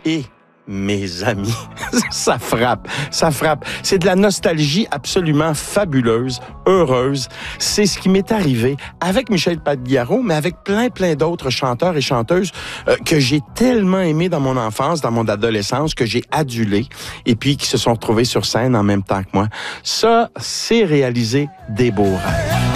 Et mes amis, ça frappe. C'est de la nostalgie absolument fabuleuse, heureuse. C'est ce qui m'est arrivé avec Michel Pagliaro, mais avec plein d'autres chanteurs et chanteuses que j'ai tellement aimés dans mon enfance, dans mon adolescence, que j'ai adulés, et puis qui se sont retrouvés sur scène en même temps que moi. Ça, c'est réaliser des beaux rêves.